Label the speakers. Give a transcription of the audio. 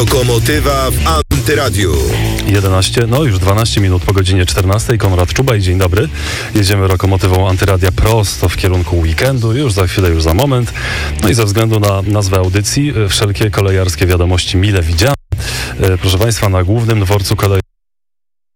Speaker 1: Lokomotywa w Antyradiu.
Speaker 2: 12 minut po godzinie 14. Konrad Czubaj, dzień dobry. Jedziemy lokomotywą Antyradia prosto w kierunku weekendu, już za chwilę, już za moment. No i ze względu na nazwę audycji, wszelkie kolejarskie wiadomości mile widziane. Proszę Państwa, na głównym dworcu kolejowym